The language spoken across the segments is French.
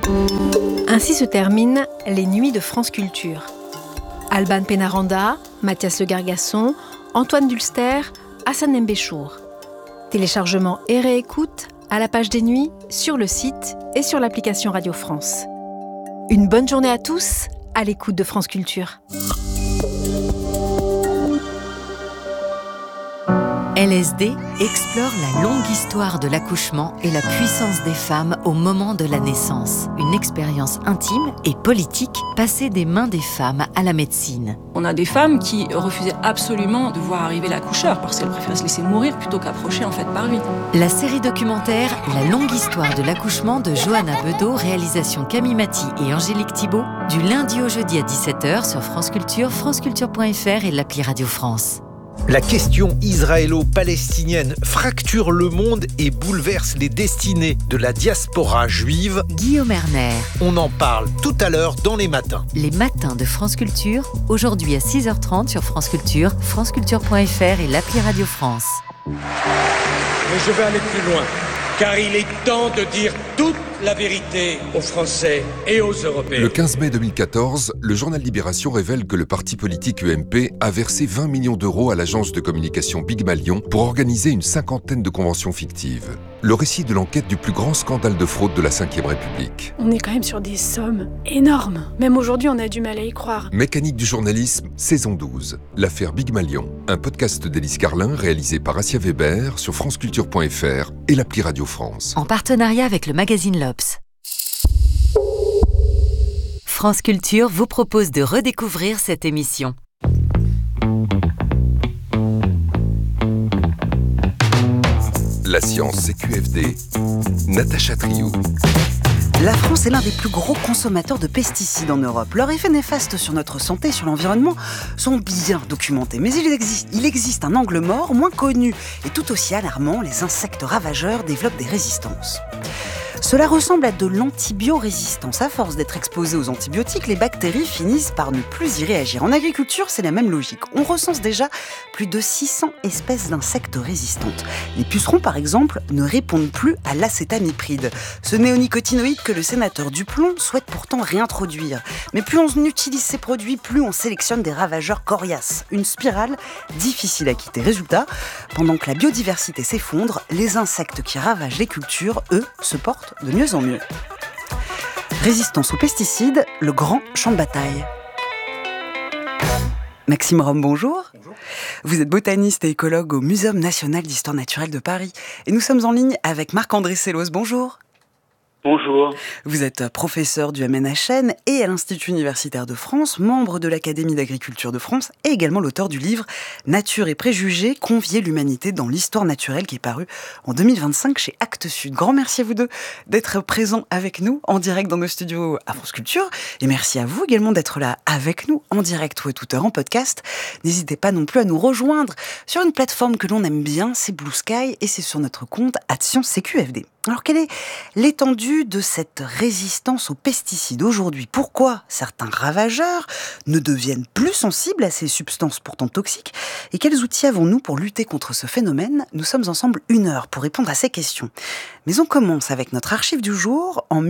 Ainsi se terminent les Nuits de France Culture. Alban Pénaranda, Mathias Le Gargasson, Antoine Dulster, Hassan Mbéchour. Téléchargement et réécoute à la page des Nuits, sur le site et sur l'application Radio France. Une bonne journée à tous, à l'écoute de France Culture. LSD explore la longue histoire de l'accouchement et la puissance des femmes au moment de la naissance. Une expérience intime et politique passée des mains des femmes à la médecine. On a des femmes qui refusaient absolument de voir arriver l'accoucheur parce qu'elles préféraient se laisser mourir plutôt qu'approcher en fait par lui. La série documentaire La longue histoire de l'accouchement de Johanna Bedeau, réalisation Camille Maty et Angélique Thibault, du lundi au jeudi à 17h sur France Culture, franceculture.fr et l'appli Radio France. La question israélo-palestinienne fracture le monde et bouleverse les destinées de la diaspora juive. Guillaume Erner. On en parle tout à l'heure dans les matins. Les matins de France Culture, aujourd'hui à 6h30 sur France Culture, franceculture.fr et l'appli Radio France. Mais je vais aller plus loin, car il est temps de dire toute la vérité aux Français et aux Européens. Le 15 mai 2014, le journal Libération révèle que le parti politique UMP a versé 20 millions d'euros à l'agence de communication Big Malion pour organiser une 50aine de conventions fictives. Le récit de l'enquête du plus grand scandale de fraude de la Ve République. On est quand même sur des sommes énormes. Même aujourd'hui, on a du mal à y croire. Mécanique du journalisme, saison 12. L'affaire Big Malion. Un podcast d'Élise Carlin réalisé par Assia Weber sur franceculture.fr et l'appli Radio France. En partenariat avec le magazine L'Obs. France Culture vous propose de redécouvrir cette émission. La science CQFD, Natacha Triou. La France est l'un des plus gros consommateurs de pesticides en Europe. Leurs effets néfastes sur notre santé et sur l'environnement sont bien documentés. Mais il existe un angle mort, moins connu et tout aussi alarmant. Les insectes ravageurs développent des résistances. Cela ressemble à de l'antibiorésistance. À force d'être exposées aux antibiotiques, les bactéries finissent par ne plus y réagir. En agriculture, c'est la même logique. On recense déjà plus de 600 espèces d'insectes résistantes. Les pucerons, par exemple, ne répondent plus à l'acétamipride, ce néonicotinoïde que le sénateur Duplon souhaite pourtant réintroduire. Mais plus on utilise ces produits, plus on sélectionne des ravageurs coriaces. Une spirale difficile à quitter. Résultat, pendant que la biodiversité s'effondre, les insectes qui ravagent les cultures, eux, se portent de mieux en mieux. Résistance aux pesticides, le grand champ de bataille. Maxime Rome, bonjour. Bonjour. Vous êtes botaniste et écologue au Muséum national d'histoire naturelle de Paris. Et nous sommes en ligne avec Marc-André Sellos. Bonjour. Bonjour. Vous êtes professeur du MNHN et à l'Institut universitaire de France, membre de l'Académie d'agriculture de France et également l'auteur du livre Nature et préjugés, convier l'humanité dans l'histoire naturelle qui est paru en 2025 chez Actes Sud. Grand merci à vous deux d'être présents avec nous en direct dans nos studios à France Culture et merci à vous également d'être là avec nous en direct ou à toute heure en podcast. N'hésitez pas non plus à nous rejoindre sur une plateforme que l'on aime bien, c'est Blue Sky et c'est sur notre compte @CQFD. Alors, quelle est l'étendue de cette résistance aux pesticides aujourd'hui ? Pourquoi certains ravageurs ne deviennent plus sensibles à ces substances pourtant toxiques ? Et quels outils avons-nous pour lutter contre ce phénomène ? Nous sommes ensemble 1 heure pour répondre à ces questions. Mais on commence avec notre archive du jour. En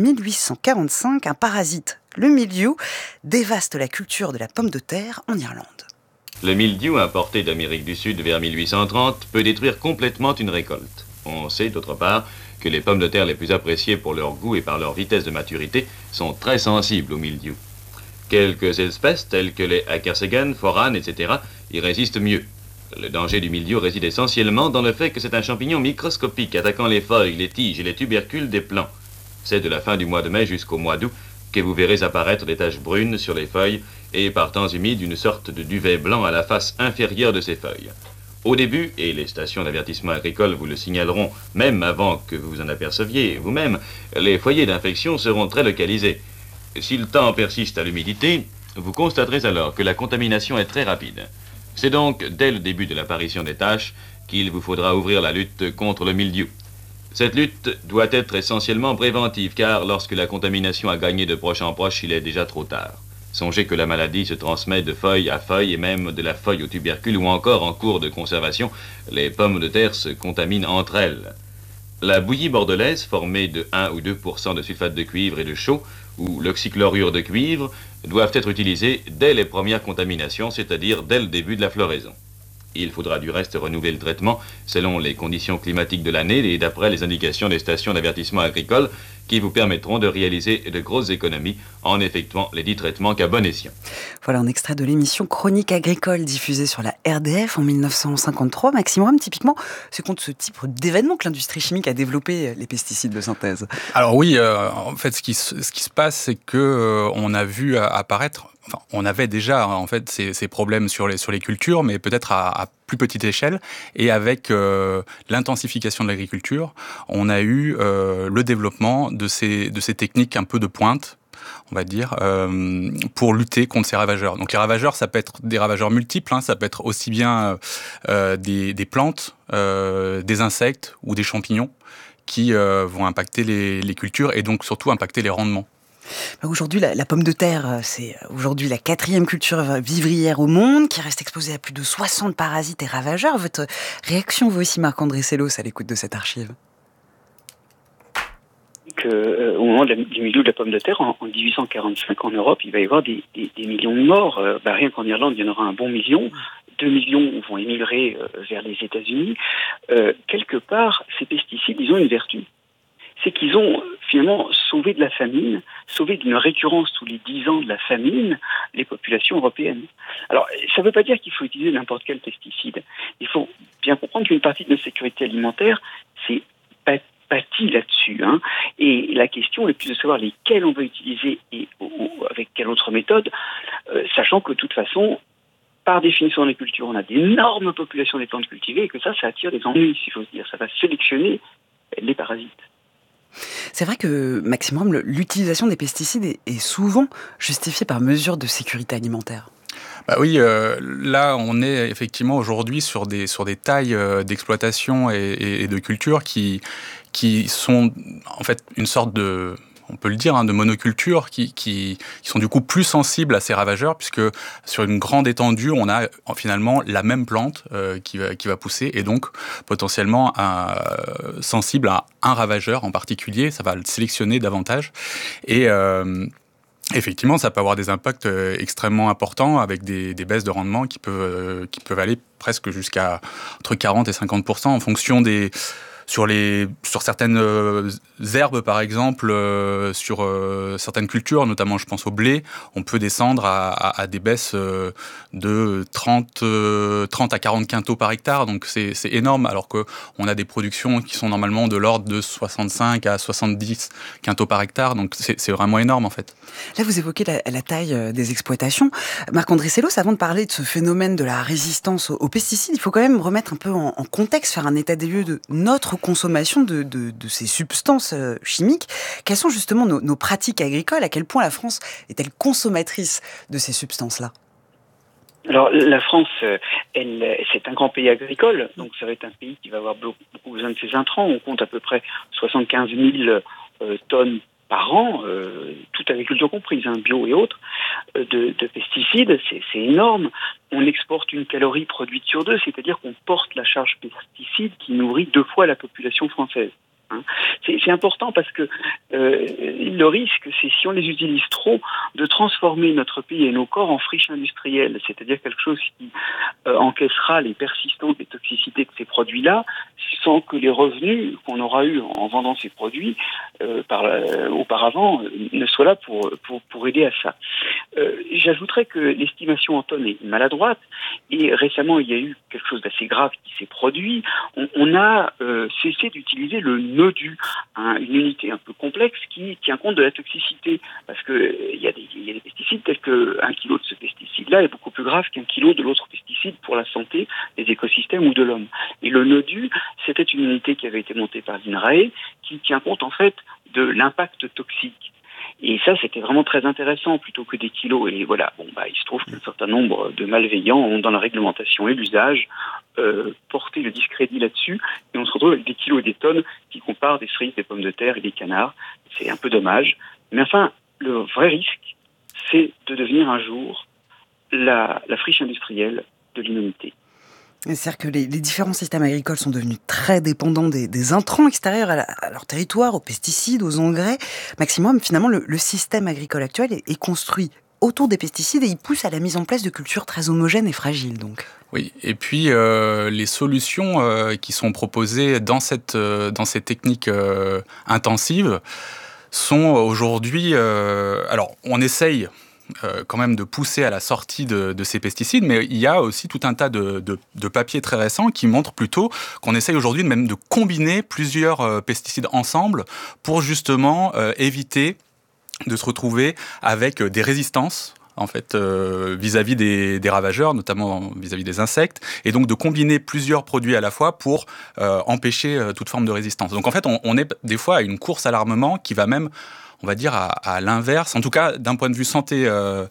1845, un parasite, le mildiou, dévaste la culture de la pomme de terre en Irlande. Le mildiou, importé d'Amérique du Sud vers 1830, peut détruire complètement une récolte. On sait, d'autre part, que les pommes de terre les plus appréciées pour leur goût et par leur vitesse de maturité sont très sensibles au mildiou. Quelques espèces, telles que les akersegan, foranes, etc., y résistent mieux. Le danger du mildiou réside essentiellement dans le fait que c'est un champignon microscopique attaquant les feuilles, les tiges et les tubercules des plants. C'est de la fin du mois de mai jusqu'au mois d'août que vous verrez apparaître des taches brunes sur les feuilles et par temps humide une sorte de duvet blanc à la face inférieure de ces feuilles. Au début, et les stations d'avertissement agricole vous le signaleront, même avant que vous vous en aperceviez vous-même, les foyers d'infection seront très localisés. Si le temps persiste à l'humidité, vous constaterez alors que la contamination est très rapide. C'est donc dès le début de l'apparition des taches qu'il vous faudra ouvrir la lutte contre le mildiou. Cette lutte doit être essentiellement préventive, car lorsque la contamination a gagné de proche en proche, il est déjà trop tard. Songez que la maladie se transmet de feuille à feuille et même de la feuille au tubercule ou encore en cours de conservation, les pommes de terre se contaminent entre elles. La bouillie bordelaise, formée de 1 ou 2% de sulfate de cuivre et de chaux, ou l'oxychlorure de cuivre, doivent être utilisées dès les premières contaminations, c'est-à-dire dès le début de la floraison. Il faudra du reste renouveler le traitement selon les conditions climatiques de l'année et d'après les indications des stations d'avertissement agricole qui vous permettront de réaliser de grosses économies en effectuant les dits traitements qu'à bon escient. Voilà un extrait de l'émission Chronique agricole diffusée sur la RDF en 1953. Maxime Rome, typiquement, c'est contre ce type d'événement que l'industrie chimique a développé les pesticides de synthèse. Alors oui, en fait, ce qui se passe, c'est que on a vu apparaître. Enfin, on avait déjà en fait ces problèmes sur les cultures, mais peut-être à plus petite échelle. Et avec l'intensification de l'agriculture, on a eu le développement de ces techniques un peu de pointe, on va dire, pour lutter contre ces ravageurs. Donc les ravageurs, ça peut être des ravageurs multiples, hein, ça peut être aussi bien des plantes, des insectes ou des champignons qui vont impacter les cultures et donc surtout impacter les rendements. Aujourd'hui, la pomme de terre, c'est aujourd'hui la 4e culture vivrière au monde, qui reste exposée à plus de 60 parasites et ravageurs. Votre réaction, vous aussi, Marc-André Sellos, à l'écoute de cette archive? Au moment du milieu de la pomme de terre, en 1845 en Europe, il va y avoir des millions de morts. Rien qu'en Irlande, il y en aura un bon million. 2 millions vont émigrer vers les États-Unis. Quelque part, ces pesticides, ils ont une vertu. C'est qu'ils ont finalement sauvé de la famine, sauvé d'une récurrence tous les 10 ans de la famine, les populations européennes. Alors, ça ne veut pas dire qu'il faut utiliser n'importe quel pesticide. Il faut bien comprendre qu'une partie de notre sécurité alimentaire, c'est bâti là-dessus. Hein. Et la question est plus de savoir lesquels on va utiliser et avec quelle autre méthode, sachant que de toute façon, par définition dans les cultures, on a d'énormes populations des plantes cultivées et que ça attire des ennuis, si j'ose dire. Ça va sélectionner les parasites. C'est vrai que, Maxime Rome, l'utilisation des pesticides est souvent justifiée par mesure de sécurité alimentaire. Bah oui, là on est effectivement aujourd'hui sur des tailles d'exploitation et de culture qui sont en fait une sorte de, on peut le dire, de monoculture qui sont du coup plus sensibles à ces ravageurs, puisque sur une grande étendue, on a finalement la même plante qui va pousser, et donc potentiellement sensible à un ravageur en particulier, ça va le sélectionner davantage. Et effectivement, ça peut avoir des impacts extrêmement importants avec des baisses de rendement qui peuvent aller presque jusqu'à entre 40 et 50% en fonction sur certaines herbes, par exemple, sur certaines cultures, notamment je pense au blé, on peut descendre à des baisses de 30 à 40 quintaux par hectare, donc c'est énorme, alors qu'on a des productions qui sont normalement de l'ordre de 65 à 70 quintaux par hectare, donc c'est vraiment énorme en fait. Là, vous évoquez la taille des exploitations. Marc-André Sellos, avant de parler de ce phénomène de la résistance aux pesticides, il faut quand même remettre un peu en contexte, faire un état des lieux de notre consommation de ces substances chimiques. Quelles sont justement nos pratiques agricoles? À quel point la France est-elle consommatrice de ces substances-là? Alors, la France, c'est un grand pays agricole, donc ça va être un pays qui va avoir beaucoup besoin de ses intrants. On compte à peu près 75 000 tonnes par an, toute agriculture comprise, bio et autres, de pesticides, c'est énorme. On exporte une calorie produite sur 2, c'est-à-dire qu'on porte la charge pesticide qui nourrit 2 fois la population française. C'est important parce que le risque, c'est si on les utilise trop, de transformer notre pays et nos corps en friche industrielle, c'est-à-dire quelque chose qui encaissera les persistantes et toxicités de ces produits-là, sans que les revenus qu'on aura eus en vendant ces produits auparavant ne soient là pour aider à ça. J'ajouterais que l'estimation en tonnes est maladroite, et récemment il y a eu quelque chose d'assez grave qui s'est produit. On a cessé d'utiliser le NODU, une unité un peu complexe qui tient compte de la toxicité, parce que il y a des pesticides tels que 1 kilo de ce pesticide-là est beaucoup plus grave qu'1 kilo de l'autre pesticide pour la santé des écosystèmes ou de l'homme. Et le NODU, c'était une unité qui avait été montée par l'INRAE, qui tient compte en fait de l'impact toxique. Et ça, c'était vraiment très intéressant, plutôt que des kilos. Et voilà, il se trouve qu'un certain nombre de malveillants ont, dans la réglementation et l'usage, porté le discrédit là-dessus. Et on se retrouve avec des kilos et des tonnes qui comparent des cerises, des pommes de terre et des canards. C'est un peu dommage. Mais enfin, le vrai risque, c'est de devenir un jour la friche industrielle de l'inhumanité. C'est-à-dire que les différents systèmes agricoles sont devenus très dépendants des intrants extérieurs à leur territoire, aux pesticides, aux engrais. Maximum, finalement, le système agricole actuel est construit autour des pesticides et il pousse à la mise en place de cultures très homogènes et fragiles. Donc. Oui, et puis les solutions qui sont proposées dans ces techniques intensives sont aujourd'hui... alors, on essaye quand même de pousser à la sortie de ces pesticides, mais il y a aussi tout un tas de papiers très récents qui montrent plutôt qu'on essaye aujourd'hui même de combiner plusieurs pesticides ensemble pour justement éviter de se retrouver avec des résistances en fait, vis-à-vis des ravageurs, notamment vis-à-vis des insectes, et donc de combiner plusieurs produits à la fois pour empêcher toute forme de résistance. Donc en fait, on est des fois à une course à l'armement qui va même, on va dire, à l'inverse. En tout cas, d'un point de vue santé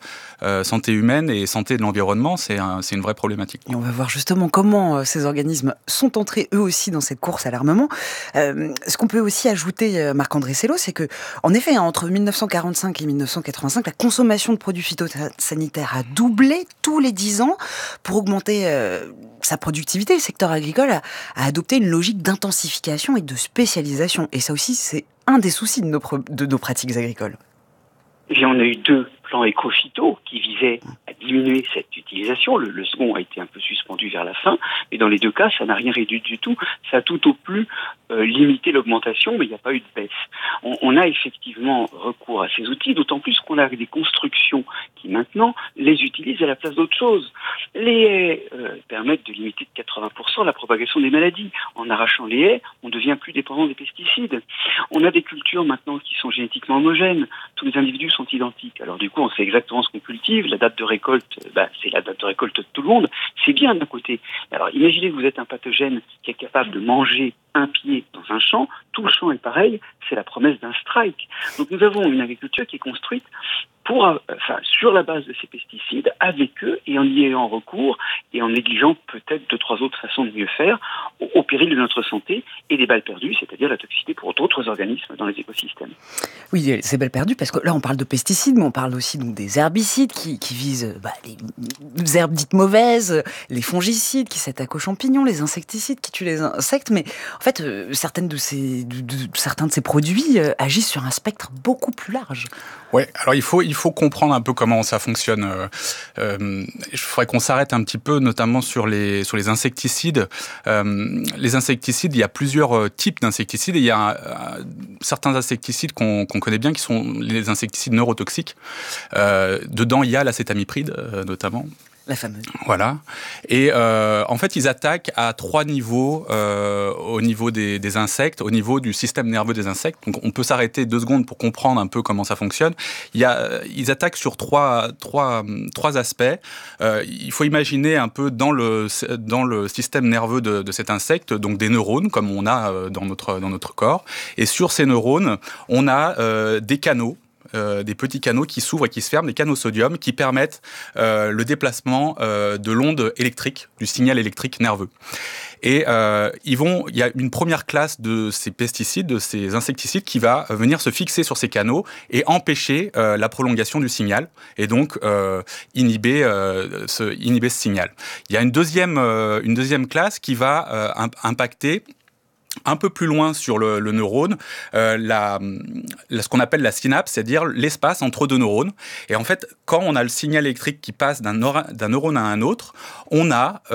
humaine et santé de l'environnement, c'est une vraie problématique. Et on va voir justement comment ces organismes sont entrés eux aussi dans cette course à l'armement. Ce qu'on peut aussi ajouter, Marc-André Sello, c'est que, en effet, entre 1945 et 1985, la consommation de produits phytosanitaires a doublé tous les 10 ans. Pour augmenter sa productivité, le secteur agricole a adopté une logique d'intensification et de spécialisation. Et ça aussi, c'est un des soucis de nos pratiques agricoles. Eh bien, on a eu 2 plans éco-phyto qui visaient à diminuer cette utilisation. Le second a été un peu suspendu vers la fin, mais dans les 2 cas, ça n'a rien réduit du tout. Ça a tout au plus limité l'augmentation, mais il n'y a pas eu de baisse. On a effectivement recours à ces outils, d'autant plus qu'on a des constructions qui maintenant les utilisent à la place d'autres choses. Les haies permettent de limiter de 80% la propagation des maladies. En arrachant les haies, on devient plus dépendant des pesticides. On a des cultures maintenant qui sont génétiquement homogènes. Tous les individus sont identiques. Alors du coup, on sait exactement ce qu'on cultive. La date de récolte, c'est la date de récolte de tout le monde. C'est bien d'un côté. Alors imaginez que vous êtes un pathogène qui est capable de manger un pied dans un champ. Tout le champ est pareil. C'est la promesse d'un strike. Donc nous avons une agriculture qui est construite sur la base de ces pesticides, avec eux, et en y ayant recours, et en négligeant peut-être 2-3 autres façons de mieux faire, au péril de notre santé et des balles perdues, c'est-à-dire la toxicité pour d'autres organismes dans les écosystèmes. Oui, c'est balles perdues, parce que là, on parle de pesticides, mais on parle aussi donc, des herbicides qui visent les herbes dites mauvaises, les fongicides qui s'attaquent aux champignons, les insecticides qui tuent les insectes, mais en fait, certains de ces produits agissent sur un spectre beaucoup plus large. Ouais, alors il faut comprendre un peu comment ça fonctionne. Il faudrait qu'on s'arrête un petit peu, notamment sur les insecticides. Les insecticides, il y a plusieurs types d'insecticides. Et il y a certains insecticides qu'on connaît bien, qui sont les insecticides neurotoxiques. Dedans, il y a l'acétamipride, notamment. La fameuse. Voilà. Et en fait, ils attaquent à 3 niveaux au niveau des insectes, au niveau du système nerveux des insectes. Donc, on peut s'arrêter 2 secondes pour comprendre un peu comment ça fonctionne. Ils attaquent sur trois aspects. Il faut imaginer un peu dans le système nerveux de cet insecte, donc des neurones, comme on a dans notre corps. Et sur ces neurones, on a des canaux. Des petits canaux qui s'ouvrent et qui se ferment, des canaux sodium qui permettent le déplacement de l'onde électrique, du signal électrique nerveux. Et il y a une première classe de ces pesticides, de ces insecticides qui va venir se fixer sur ces canaux et empêcher la prolongation du signal et donc inhiber ce signal. Il y a une deuxième classe qui va impacter un peu plus loin sur le neurone, ce qu'on appelle la synapse, c'est-à-dire l'espace entre 2 neurones. Et en fait, quand on a le signal électrique qui passe d'un neurone à un autre, on a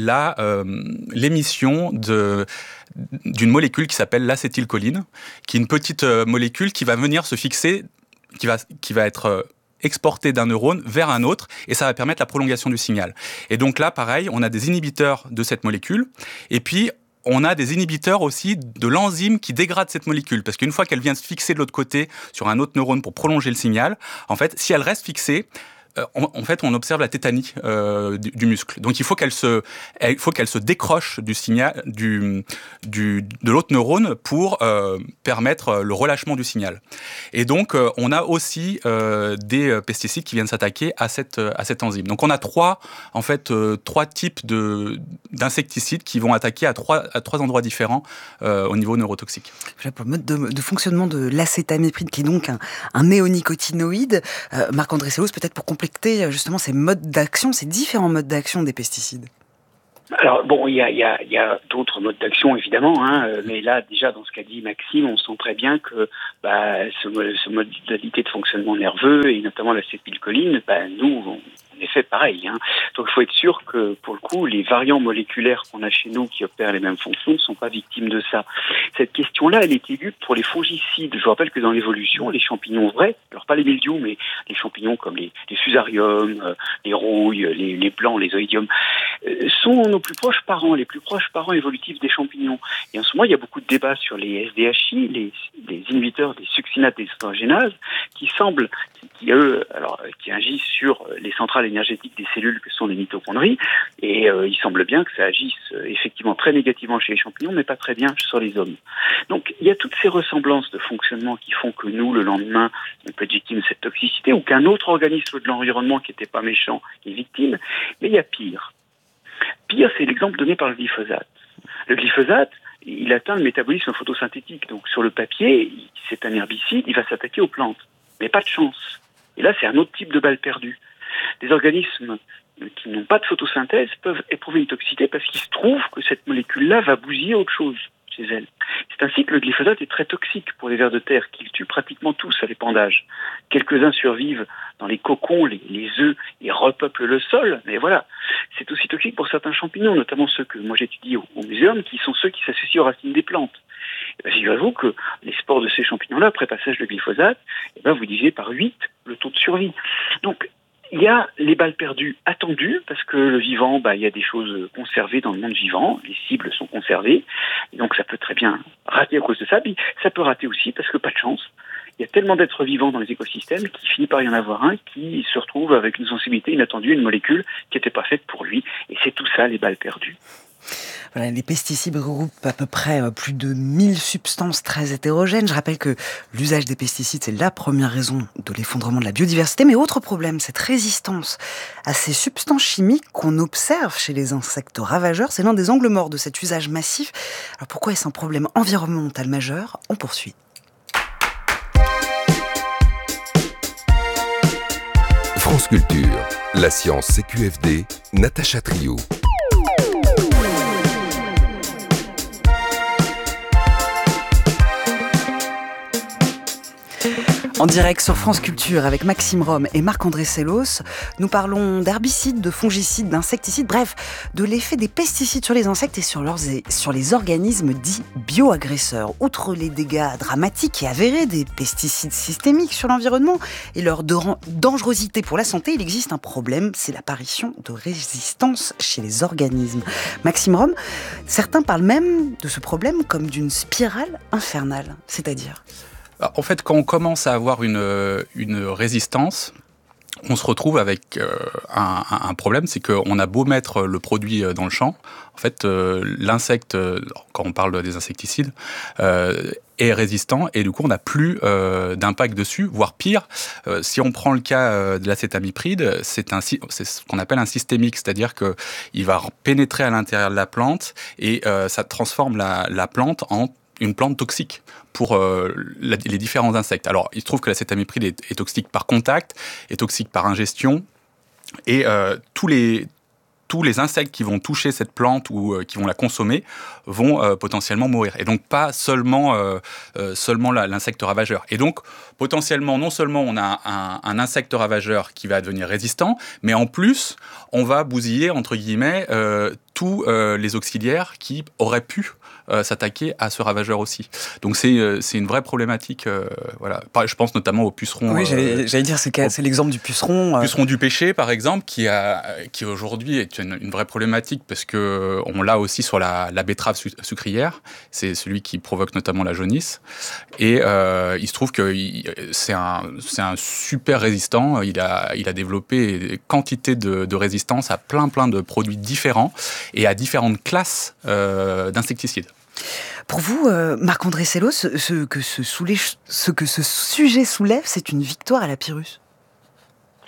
l'émission d'une molécule qui s'appelle l'acétylcholine, qui est une petite molécule qui va venir se fixer, qui va être exporté d'un neurone vers un autre, et ça va permettre la prolongation du signal. Et donc là, pareil, on a des inhibiteurs de cette molécule, et puis on a des inhibiteurs aussi de l'enzyme qui dégrade cette molécule, parce qu'une fois qu'elle vient se fixer de l'autre côté sur un autre neurone pour prolonger le signal, en fait, si elle reste fixée, on observe la tétanie du muscle. Donc il faut qu'elle se décroche du signal de l'autre neurone pour permettre le relâchement du signal. Et donc on a aussi des pesticides qui viennent s'attaquer à cette enzyme. Donc on a trois types d'insecticides qui vont attaquer à trois endroits différents au niveau neurotoxique. Pour le mode de fonctionnement de l'acétamipride, qui est donc un néonicotinoïde, Marc-André Sello, peut-être pour compléter justement ces différents modes d'action des pesticides. Alors bon, il y a d'autres modes d'action évidemment, mais là déjà dans ce qu'a dit Maxime, on sent très bien que ce modalité de fonctionnement nerveux et notamment l'acétylcholine, nous on est fait pareil. Donc il faut être sûr que pour le coup, les variants moléculaires qu'on a chez nous qui opèrent les mêmes fonctions ne sont pas victimes de ça. Cette question-là, elle est aiguë pour les fongicides. Je vous rappelle que dans l'évolution, les champignons vrais, alors pas les mildious, mais les champignons comme les fusariums, les rouilles, les blancs, les oïdiums, sont nos plus proches parents, les plus proches parents évolutifs des champignons. Et en ce moment, il y a beaucoup de débats sur les SDHI, les inhibiteurs des succinates déshydragénases, qui agissent sur les centrales énergétiques des cellules que sont les mitochondries. Et il semble bien que ça agisse effectivement très négativement chez les champignons, mais pas très bien sur les hommes. Donc il y a toutes ces ressemblances de fonctionnement qui font que nous, le lendemain, on peut être victime de cette toxicité, ou qu'un autre organisme de l'environnement qui n'était pas méchant est victime. Mais il y a pire. Pire, c'est l'exemple donné par le glyphosate. Le glyphosate, il atteint le métabolisme photosynthétique. Donc sur le papier, c'est un herbicide, il va s'attaquer aux plantes. Mais pas de chance. Et là, c'est un autre type de balle perdue. Des organismes qui n'ont pas de photosynthèse peuvent éprouver une toxicité parce qu'il se trouve que cette molécule-là va bousiller autre chose chez elles. C'est ainsi que le glyphosate est très toxique pour les vers de terre, qu'ils tuent pratiquement tous à l'épandage. Quelques-uns survivent dans les cocons, les œufs, et repeuplent le sol, mais voilà. C'est aussi toxique pour certains champignons, notamment ceux que moi j'étudie au muséum, qui sont ceux qui s'associent aux racines des plantes. Figurez-vous que les spores de ces champignons-là, après passage de glyphosate, vous divisez par 8 le taux de survie. Donc, il y a les balles perdues attendues, parce que le vivant, il y a des choses conservées dans le monde vivant, les cibles sont conservées, et donc ça peut très bien rater à cause de ça, puis ça peut rater aussi parce que pas de chance. Il y a tellement d'êtres vivants dans les écosystèmes qu'il finit par y en avoir un qui se retrouve avec une sensibilité inattendue, une molécule qui n'était pas faite pour lui, et c'est tout ça les balles perdues. Voilà, les pesticides regroupent à peu près plus de 1000 substances très hétérogènes. Je rappelle que l'usage des pesticides, c'est la première raison de l'effondrement de la biodiversité. Mais autre problème, cette résistance à ces substances chimiques qu'on observe chez les insectes ravageurs, c'est l'un des angles morts de cet usage massif. Alors pourquoi est-ce un problème environnemental majeur ? On poursuit. France Culture, la science CQFD, Natacha Trio. En direct sur France Culture avec Maxime Rome et Marc-André Sellos, nous parlons d'herbicides, de fongicides, d'insecticides, bref, de l'effet des pesticides sur les insectes et sur les organismes dits bioagresseurs. Outre les dégâts dramatiques et avérés des pesticides systémiques sur l'environnement et leur dangerosité pour la santé, il existe un problème, c'est l'apparition de résistance chez les organismes. Maxime Rome, certains parlent même de ce problème comme d'une spirale infernale, c'est-à-dire ? En fait, quand on commence à avoir une résistance, on se retrouve avec un problème, c'est qu'on a beau mettre le produit dans le champ, en fait, l'insecte, quand on parle des insecticides, est résistant et du coup, on n'a plus d'impact dessus, voire pire. Si on prend le cas de l'acétamipride, c'est ce qu'on appelle un systémique, c'est-à-dire qu'il va pénétrer à l'intérieur de la plante et ça transforme la plante en une plante toxique pour les différents insectes. Alors, il se trouve que l'acétamipride est toxique par contact, est toxique par ingestion, et tous les insectes qui vont toucher cette plante ou qui vont la consommer vont potentiellement mourir. Et donc, pas seulement l'insecte ravageur. Et donc, potentiellement, non seulement on a un insecte ravageur qui va devenir résistant, mais en plus, on va bousiller, entre guillemets, tous les auxiliaires qui auraient pu s'attaquer à ce ravageur aussi. Donc c'est une vraie problématique. Voilà. Je pense notamment au puceron. Oui, j'allais dire, c'est l'exemple du puceron. Puceron du pêcher, par exemple, qui aujourd'hui est une vraie problématique parce que on l'a aussi sur la betterave sucrière. C'est celui qui provoque notamment la jaunisse. Et il se trouve que c'est un super résistant. Il a développé une quantité de résistance à plein de produits différents et à différentes classes d'insecticides. Pour vous, Marc-André Sellos, ce que ce sujet soulève, c'est une victoire à la Pyrrhus.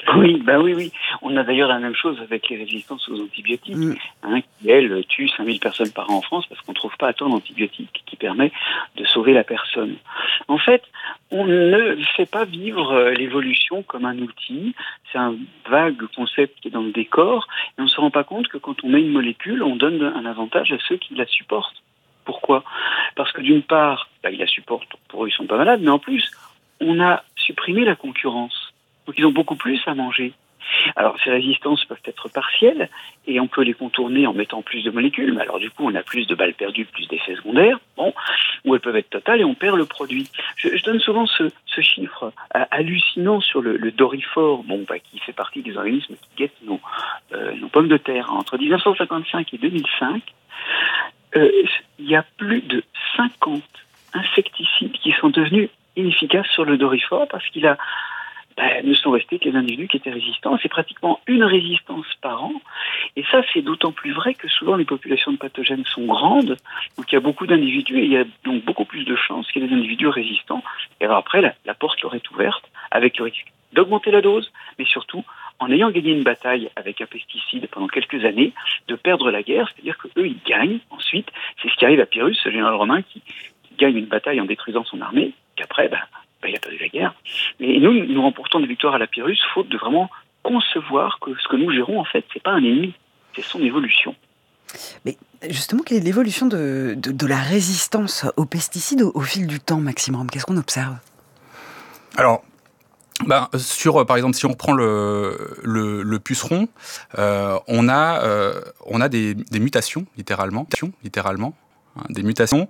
Oui. On a d'ailleurs la même chose avec les résistances aux antibiotiques, qui, elles, tuent 5000 personnes par an en France parce qu'on ne trouve pas à temps d'antibiotiques qui permet de sauver la personne. En fait, on ne fait pas vivre l'évolution comme un outil. C'est un vague concept qui est dans le décor. Et on ne se rend pas compte que quand on met une molécule, on donne un avantage à ceux qui la supportent. Pourquoi ? Parce que d'une part, ils la supportent, pour eux ils sont pas malades, mais en plus, on a supprimé la concurrence. Donc ils ont beaucoup plus à manger. Alors ces résistances peuvent être partielles et on peut les contourner en mettant plus de molécules, mais alors du coup on a plus de balles perdues, plus d'effets secondaires, ou elles peuvent être totales et on perd le produit. Je donne souvent ce chiffre hallucinant sur le Doryphore, qui fait partie des organismes qui guettent nos pommes de terre. Entre 1955 et 2005, il y a plus de 50 insecticides qui sont devenus inefficaces sur le Doryphore parce qu'il ne sont restés que les individus qui étaient résistants. C'est pratiquement une résistance par an. Et ça, c'est d'autant plus vrai que souvent les populations de pathogènes sont grandes. Donc il y a beaucoup d'individus et il y a donc beaucoup plus de chances qu'il y ait des individus résistants. Et alors après, la porte leur est ouverte avec le risque d'augmenter la dose, mais surtout, en ayant gagné une bataille avec un pesticide pendant quelques années, de perdre la guerre, c'est-à-dire qu'eux, ils gagnent. Ensuite, c'est ce qui arrive à Pyrrhus, ce général romain qui gagne une bataille en détruisant son armée, qu'après, il a perdu la guerre. Et nous remportons des victoires à la Pyrrhus, faute de vraiment concevoir que ce que nous gérons, en fait, c'est pas un ennemi, c'est son évolution. Mais justement, quelle est l'évolution de la résistance aux pesticides au fil du temps, Maxime Rome ? Qu'est-ce qu'on observe ? Alors, par exemple, si on reprend le puceron, on a des mutations, littéralement, des mutations.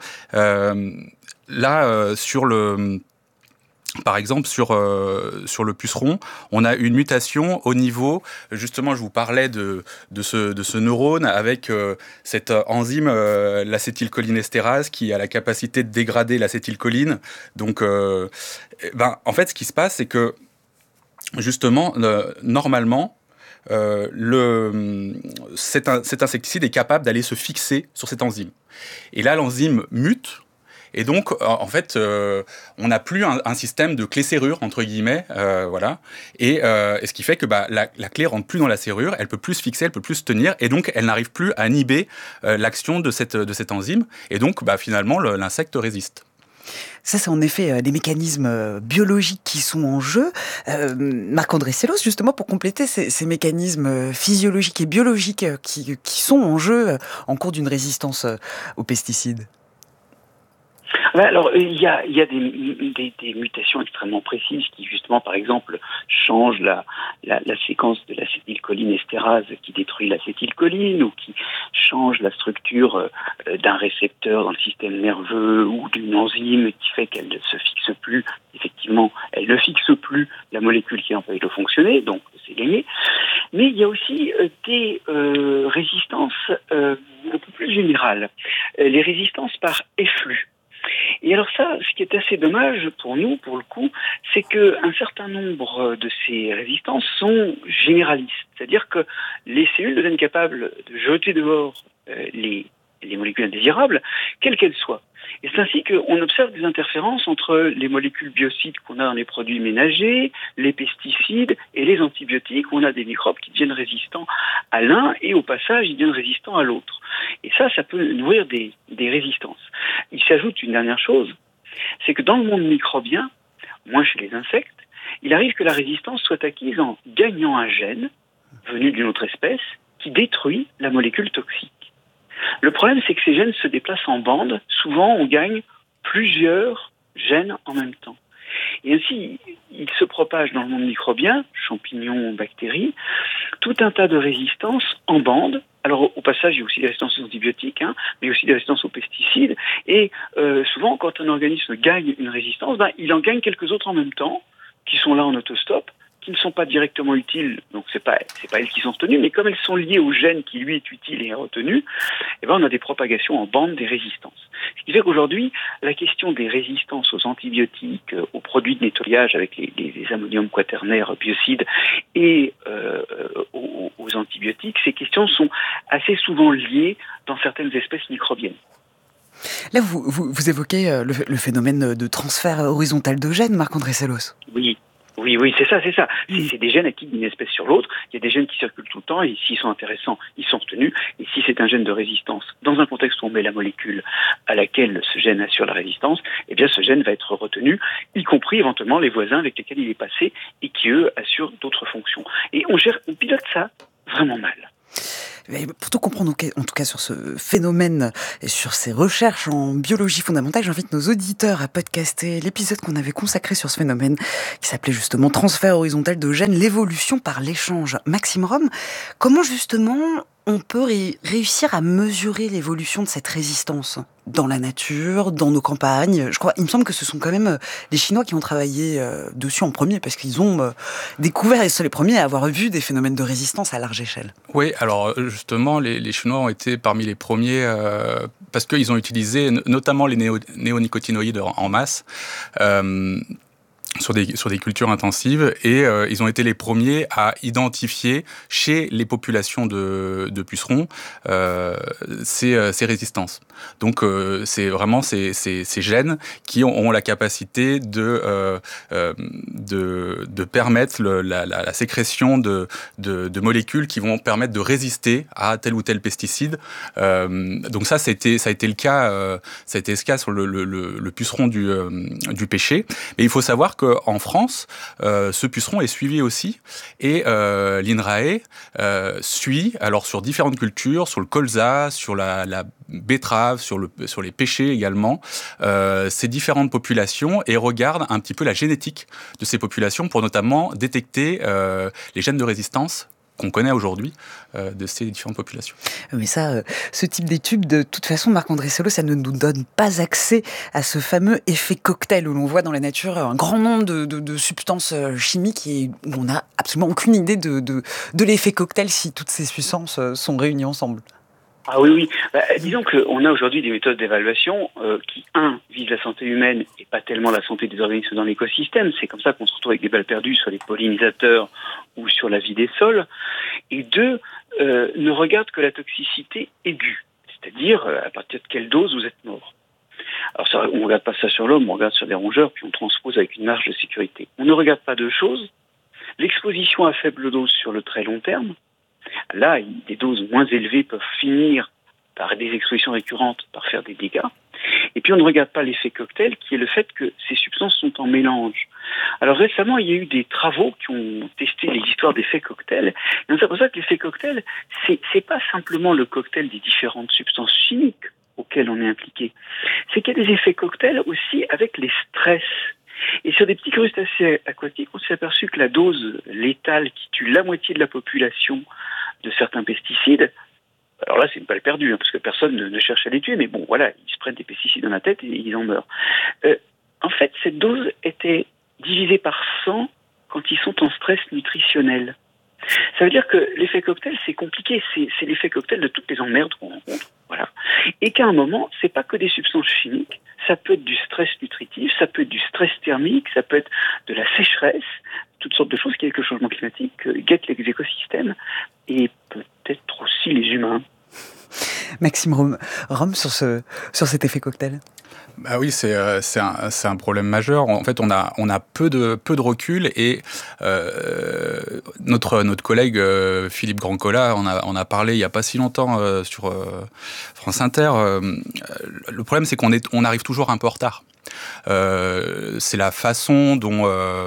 Par exemple, sur le puceron, on a une mutation au niveau, justement, je vous parlais de ce neurone avec cette enzyme, l'acétylcholinestérase, qui a la capacité de dégrader l'acétylcholine. Donc, en fait, ce qui se passe, c'est que, justement, normalement, cet insecticide est capable d'aller se fixer sur cette enzyme. Et là, l'enzyme mute. Et donc, en fait, on n'a plus un système de clé-serrure, entre guillemets, voilà. Et ce qui fait que la clé rentre plus dans la serrure, elle peut plus se fixer, elle peut plus se tenir, et donc elle n'arrive plus à inhiber l'action de cette enzyme. Et donc, finalement, l'insecte résiste. Ça, c'est en effet des mécanismes biologiques qui sont en jeu. Marc-André Sellos, justement, pour compléter ces mécanismes physiologiques et biologiques qui sont en jeu en cours d'une résistance aux pesticides. Alors, il y a des mutations extrêmement précises qui, justement, par exemple, changent la séquence de l'acétylcholinestérase qui détruit l'acétylcholine ou qui changent la structure d'un récepteur dans le système nerveux ou d'une enzyme qui fait qu'elle ne se fixe plus. Effectivement, elle ne fixe plus la molécule qui empêche de fonctionner, donc c'est gagné. Mais il y a aussi des résistances un peu plus générales. Les résistances par efflux. Et alors ça, ce qui est assez dommage pour nous, pour le coup, c'est qu'un certain nombre de ces résistances sont généralistes. C'est-à-dire que les cellules deviennent capables de jeter dehors les molécules indésirables, quelles qu'elles soient. Et c'est ainsi qu'on observe des interférences entre les molécules biocides qu'on a dans les produits ménagers, les pesticides et les antibiotiques, où on a des microbes qui deviennent résistants à l'un et au passage, ils deviennent résistants à l'autre. Et ça peut nourrir des résistances. Il s'ajoute une dernière chose, c'est que dans le monde microbien, moins chez les insectes, il arrive que la résistance soit acquise en gagnant un gène venu d'une autre espèce qui détruit la molécule toxique. Le problème, c'est que ces gènes se déplacent en bande. Souvent, on gagne plusieurs gènes en même temps. Et ainsi, il se propage dans le monde microbien, champignons, bactéries, tout un tas de résistances en bande. Alors, au passage, il y a aussi des résistances aux antibiotiques, mais aussi des résistances aux pesticides. Et souvent, quand un organisme gagne une résistance, il en gagne quelques autres en même temps, qui sont là en autostop, qui ne sont pas directement utiles, donc c'est pas elles qui sont retenues, mais comme elles sont liées au gène qui lui est utile et est retenu, on a des propagations en bande des résistances. Ce qui fait qu'aujourd'hui, la question des résistances aux antibiotiques, aux produits de nettoyage avec les ammonium quaternaires biocides et aux antibiotiques, ces questions sont assez souvent liées dans certaines espèces microbiennes. Là, vous évoquez le phénomène de transfert horizontal de gènes, Marc-André Sellos. Oui. Oui, c'est ça. C'est des gènes acquis d'une espèce sur l'autre. Il y a des gènes qui circulent tout le temps et s'ils sont intéressants, ils sont retenus. Et si c'est un gène de résistance, dans un contexte où on met la molécule à laquelle ce gène assure la résistance, eh bien ce gène va être retenu, y compris éventuellement les voisins avec lesquels il est passé et qui, eux, assurent d'autres fonctions. Et on pilote ça vraiment mal. Pour tout comprendre, en tout cas sur ce phénomène et sur ces recherches en biologie fondamentale, j'invite nos auditeurs à podcaster l'épisode qu'on avait consacré sur ce phénomène, qui s'appelait justement Transfert horizontal de gènes, l'évolution par l'échange. Maxime Rome, comment justement on peut réussir à mesurer l'évolution de cette résistance dans la nature, dans nos campagnes? Il me semble que ce sont quand même les Chinois qui ont travaillé dessus en premier, parce qu'ils ont découvert, et sont les premiers à avoir vu des phénomènes de résistance à large échelle. Oui, alors justement, les Chinois ont été parmi les premiers, parce qu'ils ont utilisé notamment les néonicotinoïdes en masse, sur des cultures intensives, et ils ont été les premiers à identifier chez les populations de pucerons ces résistances. Donc c'est vraiment ces gènes qui ont la capacité de permettre la sécrétion de molécules qui vont permettre de résister à tel ou tel pesticide. Donc ça a été le cas sur le puceron du pêcher. Mais il faut savoir qu'en France, ce puceron est suivi aussi, et l'INRAE suit, alors sur différentes cultures, sur le colza, sur la betterave, sur les pêchers également, ces différentes populations, et regarde un petit peu la génétique de ces populations pour notamment détecter les gènes de résistance qu'on connaît aujourd'hui de ces différentes populations. Mais ça, ce type d'études, de toute façon, Marc-André Sello, ça ne nous donne pas accès à ce fameux effet cocktail où l'on voit dans la nature un grand nombre de substances chimiques et où on n'a absolument aucune idée de l'effet cocktail si toutes ces substances sont réunies ensemble. Ah oui. Disons qu'on a aujourd'hui des méthodes d'évaluation qui, visent la santé humaine et pas tellement la santé des organismes dans l'écosystème. C'est comme ça qu'on se retrouve avec des balles perdues sur les pollinisateurs ou sur la vie des sols. Et deux, ne regardent que la toxicité aiguë, c'est-à-dire à partir de quelle dose vous êtes mort. Alors ça, on ne regarde pas ça sur l'homme, on regarde sur des rongeurs, puis on transpose avec une marge de sécurité. On ne regarde pas deux choses: l'exposition à faible dose sur le très long terme. Là, des doses moins élevées peuvent finir par des expositions récurrentes, par faire des dégâts. Et puis on ne regarde pas l'effet cocktail, qui est le fait que ces substances sont en mélange. Alors récemment, il y a eu des travaux qui ont testé les histoires d'effets cocktail. Et on s'aperçoit que l'effet cocktail, c'est pas simplement le cocktail des différentes substances chimiques auxquelles on est impliqué. C'est qu'il y a des effets cocktails aussi avec les stress. Et sur des petits crustacés aquatiques, on s'est aperçu que la dose létale qui tue la moitié de la population de certains pesticides, alors là c'est une balle perdue, parce que personne ne cherche à les tuer, mais bon voilà, ils se prennent des pesticides dans la tête et ils en meurent. En fait, cette dose était divisée par 100 quand ils sont en stress nutritionnel. Ça veut dire que l'effet cocktail, c'est compliqué, c'est l'effet cocktail de toutes les emmerdes qu'on rencontre. Voilà. Et qu'à un moment, c'est pas que des substances chimiques, ça peut être du stress nutritif, ça peut être du stress thermique, ça peut être de la sécheresse, toutes sortes de choses qui, avec le changement climatique, guettent les écosystèmes et peut-être aussi les humains. Maxime Rome sur cet effet cocktail. Bah oui, c'est un problème majeur. En fait, on a peu de recul, et notre collègue Philippe Grandcola en a parlé il y a pas si longtemps sur France Inter. Le problème, c'est qu'on arrive toujours un peu en retard. C'est la façon dont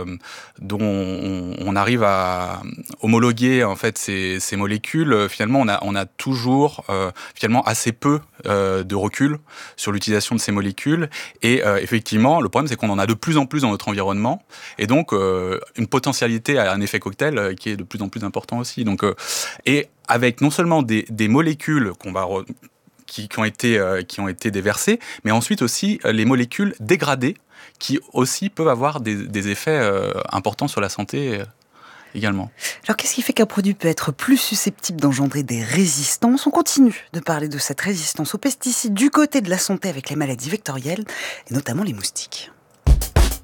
on arrive à homologuer en fait ces molécules. Finalement, on a toujours finalement assez peu de recul sur l'utilisation de ces molécules, et effectivement, le problème, c'est qu'on en a de plus en plus dans notre environnement, et donc une potentialité à un effet cocktail qui est de plus en plus important aussi. Donc, et avec non seulement des molécules qui ont été déversées, mais ensuite aussi les molécules dégradées qui aussi peuvent avoir des effets importants sur la santé également. Alors qu'est-ce qui fait qu'un produit peut être plus susceptible d'engendrer des résistances ? On continue de parler de cette résistance aux pesticides du côté de la santé avec les maladies vectorielles, et notamment les moustiques.